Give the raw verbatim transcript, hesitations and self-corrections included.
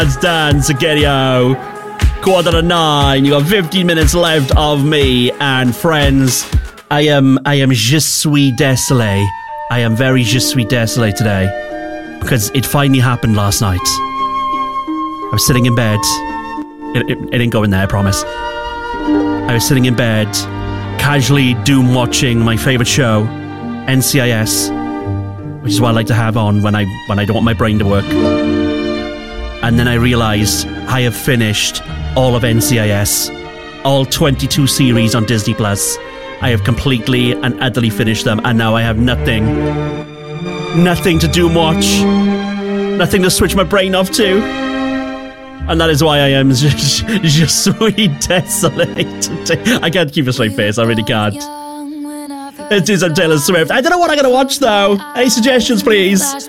Dance, dance, Agario. Quarter to nine. You got fifteen minutes left of me. And friends, I am, I am je suis désolé. I am very je suis désolé today. Because it finally happened last night. I was sitting in bed. It, it, it didn't go in there, I promise. I was sitting in bed, casually doom watching my favourite show, N C I S, which is what I like to have on when I when I don't want my brain to work. And then I realised I have finished all of N C I S, all twenty-two series on Disney Plus. I have completely and utterly finished them, and now I have nothing, nothing to doom watch, nothing to switch my brain off to. And that is why I am just, just sweet desolate today. I can't keep a straight face, I really can't. Let's do some Taylor Swift. I don't know what I'm going to watch though. Any suggestions, please?